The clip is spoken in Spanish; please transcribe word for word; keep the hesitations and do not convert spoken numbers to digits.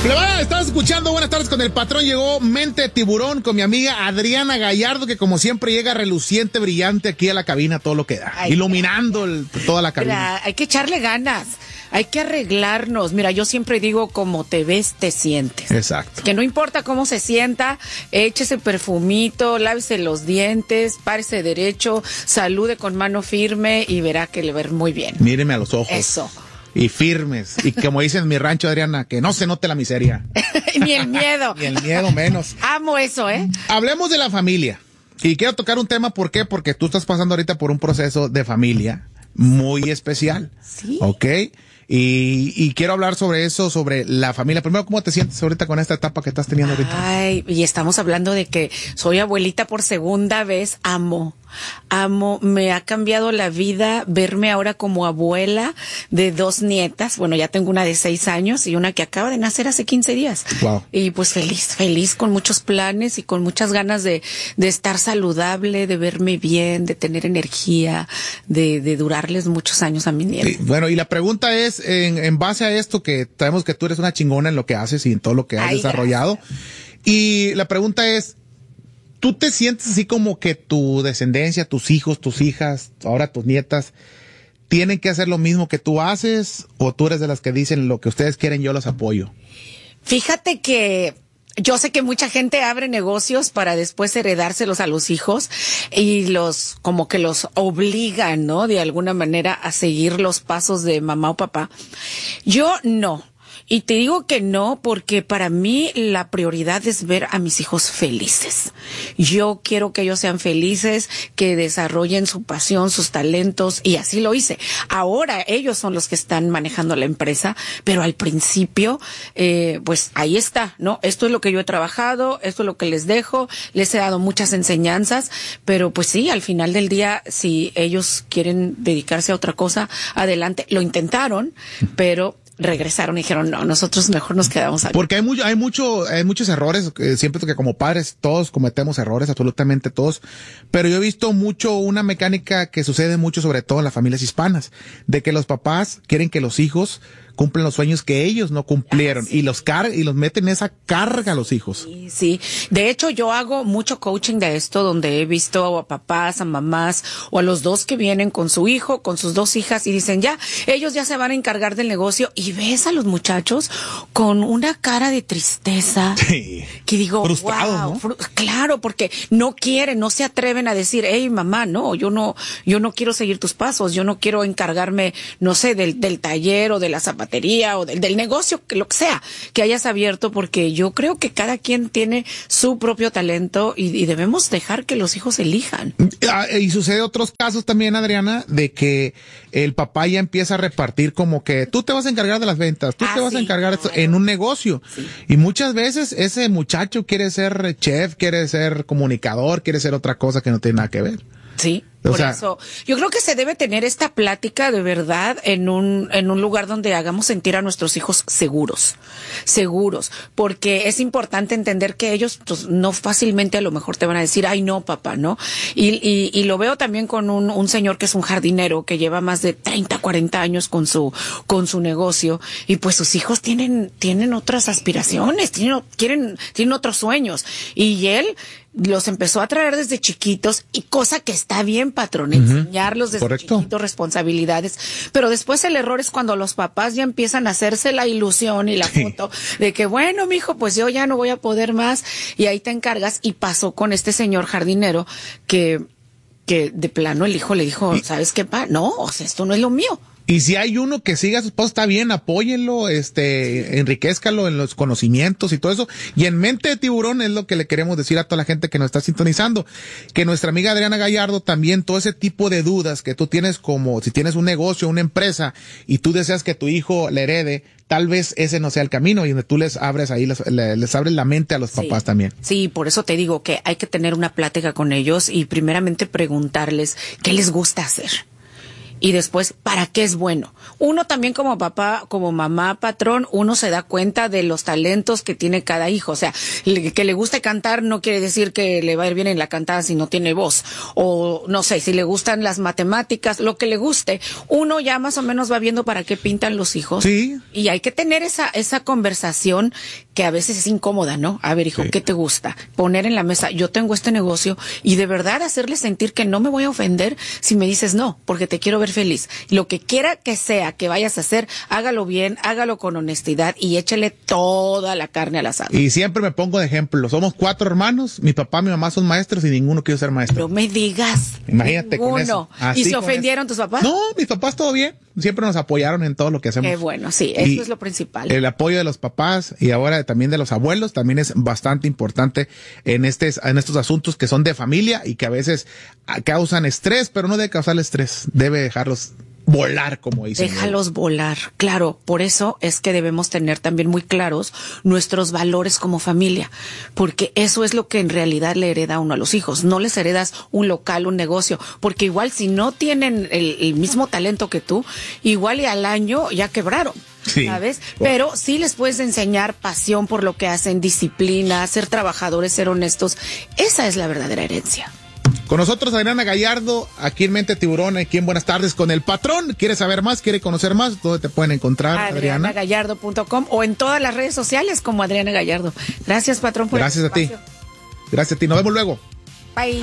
Estás escuchando Buenas Tardes con el Patrón. Llegó Mente de Tiburón con mi amiga Adriana Gallardo, que como siempre llega reluciente, brillante aquí a la cabina, todo lo que da, Ay, iluminando el, toda la cabina. Mira, hay que echarle ganas, hay que arreglarnos. Mira, yo siempre digo, como te ves, te sientes. Exacto. Que no importa cómo se sienta, échese perfumito, lávese los dientes, párese derecho, salude con mano firme y verá que le va a ver muy bien. Míreme a los ojos. Eso. Y firmes. Y como dicen en mi rancho, Adriana, que no se note la miseria. Ni el miedo. Ni el miedo menos. Amo eso, ¿eh? Hablemos de la familia. Y quiero tocar un tema, ¿por qué? Porque tú estás pasando ahorita por un proceso de familia muy especial. Sí. ¿Ok? Y, y quiero hablar sobre eso, sobre la familia. Primero, ¿cómo te sientes ahorita con esta etapa que estás teniendo ahorita? Ay, y estamos hablando de que soy abuelita por segunda vez. Amo, amo, me ha cambiado la vida verme ahora como abuela de dos nietas. Bueno, ya tengo una de seis años y una que acaba de nacer hace quince días. Wow. Y pues feliz, feliz, con muchos planes y con muchas ganas de, de estar saludable, de verme bien, de tener energía, de, de durarles muchos años a mis nietos. Sí, bueno, y la pregunta es, en, en base a esto, que sabemos que tú eres una chingona en lo que haces y en todo lo que has Ay, desarrollado, gracias. Y la pregunta es, ¿tú te sientes así como que tu descendencia, tus hijos, tus hijas, ahora tus nietas, tienen que hacer lo mismo que tú haces, o tú eres de las que dicen lo que ustedes quieren, yo los apoyo? Fíjate que yo sé que mucha gente abre negocios para después heredárselos a los hijos y los, como que los obligan, ¿no? De alguna manera a seguir los pasos de mamá o papá. Yo no. Y te digo que no, porque para mí la prioridad es ver a mis hijos felices. Yo quiero que ellos sean felices, que desarrollen su pasión, sus talentos, y así lo hice. Ahora ellos son los que están manejando la empresa, pero al principio, eh, pues ahí está, ¿no? Esto es lo que yo he trabajado, esto es lo que les dejo, les he dado muchas enseñanzas, pero pues sí, al final del día, si ellos quieren dedicarse a otra cosa, adelante. Lo intentaron, pero regresaron y dijeron, no, nosotros mejor nos quedamos aquí. Porque hay mucho, hay mucho, hay muchos errores, eh, siempre que como padres todos cometemos errores, absolutamente todos, pero yo he visto mucho una mecánica que sucede mucho, sobre todo en las familias hispanas, de que los papás quieren que los hijos cumplen los sueños que ellos no cumplieron, ah, sí. y los car y los meten esa carga a los hijos. Sí, sí. De hecho, yo hago mucho coaching de esto, donde he visto a papás, a mamás, o a los dos que vienen con su hijo, con sus dos hijas, y dicen, ya, ellos ya se van a encargar del negocio, y ves a los muchachos con una cara de tristeza. Sí. Que digo, frustrado, wow, ¿no? Fru claro, porque no quieren, no se atreven a decir, hey, mamá, no, yo no, yo no quiero seguir tus pasos, yo no quiero encargarme, no sé, del, del taller o de la zapatería o del, del negocio, que lo que sea, que hayas abierto, porque yo creo que cada quien tiene su propio talento y, y debemos dejar que los hijos elijan. Y sucede otros casos también, Adriana, de que el papá ya empieza a repartir como que tú te vas a encargar de las ventas, tú ah, te vas sí, a encargar claro. en un negocio. Sí. Y muchas veces ese muchacho quiere ser chef, quiere ser comunicador, quiere ser otra cosa que no tiene nada que ver. Sí, o por sea, eso. Yo creo que se debe tener esta plática de verdad en un, en un lugar donde hagamos sentir a nuestros hijos seguros, seguros, porque es importante entender que ellos pues, no fácilmente a lo mejor te van a decir, ay no papá, ¿no? Y, y, y lo veo también con un, un señor que es un jardinero que lleva más de treinta, cuarenta años con su, con su negocio, y pues sus hijos tienen, tienen otras aspiraciones, tienen, quieren, tienen otros sueños, y él los empezó a traer desde chiquitos, y cosa que está bien, patrón, uh-huh. enseñarlos desde Correcto. chiquitos responsabilidades, pero después el error es cuando los papás ya empiezan a hacerse la ilusión y la sí. foto de que bueno, mijo, pues yo ya no voy a poder más, y ahí te encargas. Y pasó con este señor jardinero que, que de plano el hijo le dijo, ¿sabes qué, pa? No, o sea, esto no es lo mío. Y si hay uno que siga a su esposo, está bien, apóyenlo, este, enriquézcalo en los conocimientos y todo eso. Y en Mente de Tiburón es lo que le queremos decir a toda la gente que nos está sintonizando, que nuestra amiga Adriana Gallardo también, todo ese tipo de dudas que tú tienes, como si tienes un negocio, una empresa, y tú deseas que tu hijo le herede, tal vez ese no sea el camino, y donde tú les abres ahí, les, les abres la mente a los papás sí, también. Sí, por eso te digo que hay que tener una plática con ellos y primeramente preguntarles qué les gusta hacer. y después para qué es bueno. Uno también como papá, como mamá, patrón, uno se da cuenta de los talentos que tiene cada hijo. O sea, que le guste cantar no quiere decir que le va a ir bien en la cantada si no tiene voz. O no sé, si le gustan las matemáticas, lo que le guste, uno ya más o menos va viendo para qué pintan los hijos. Sí. Y hay que tener esa, esa conversación que a veces es incómoda, ¿no? A ver, hijo, sí. ¿Qué te gusta? Poner en la mesa, yo tengo este negocio, y de verdad hacerle sentir que no me voy a ofender si me dices no, porque te quiero ver feliz. Lo que quiera que sea que vayas a hacer, hágalo bien, hágalo con honestidad y échale toda la carne al asado. Y siempre me pongo de ejemplo, somos cuatro hermanos, mi papá y mi mamá son maestros y ninguno quiere ser maestro. No me digas. Imagínate ninguno. con eso. Así ¿Y se ofendieron eso. tus papás? No, mis papás todo bien, siempre nos apoyaron en todo lo que hacemos. Qué bueno, sí, eso y es lo principal. El apoyo de los papás y ahora también de los abuelos también es bastante importante en este, en estos asuntos que son de familia y que a veces causan estrés, pero no debe causar estrés, debe dejarlos volar, como dicen. Déjalos volar, claro. Por eso es que debemos tener también muy claros nuestros valores como familia, porque eso es lo que en realidad le hereda uno a los hijos. No les heredas un local, un negocio, porque igual si no tienen el, el mismo talento que tú, igual y al año ya quebraron. Sí. ¿Sabes? Pero sí les puedes enseñar pasión por lo que hacen, disciplina, ser trabajadores, ser honestos. Esa es la verdadera herencia. Con nosotros Adriana Gallardo, aquí en Mente Tiburón, aquí en Buenas Tardes con el Patrón. ¿Quieres saber más? ¿Quiere conocer más? ¿Dónde te pueden encontrar, Adriana? adriana gallardo punto com o en todas las redes sociales como Adriana Gallardo. Gracias, Patrón, por Gracias a ti. Gracias a ti. Nos vemos luego. Bye.